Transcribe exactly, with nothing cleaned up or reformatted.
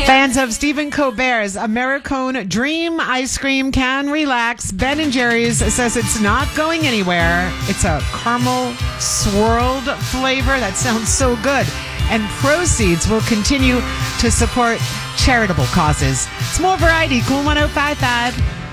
Fans of Stephen Colbert's Americone Dream ice cream can relax. Ben and Jerry's says it's not going anywhere. It's a caramel swirled flavor. That sounds so good. And proceeds will continue to support charitable causes. It's more variety. Cool one oh five point five.